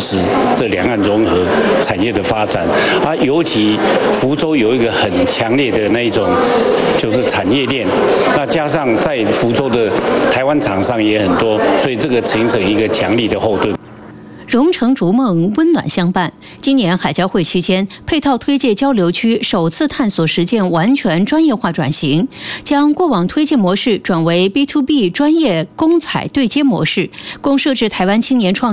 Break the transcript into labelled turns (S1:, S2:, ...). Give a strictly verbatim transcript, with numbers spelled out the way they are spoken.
S1: 持这两岸融合产业的发展啊，尤其福州有一个很强烈的那一种就是产业链，那加上在福州的台湾厂商也很多，所以这个形成一个强力的后盾。
S2: 蓉城逐梦，温暖相伴。今年海交会期间，配套推介交流区首次探索实践完全专业化转型，将过往推介模式转为 B to B 专业公采对接模式，共设置台湾青年创业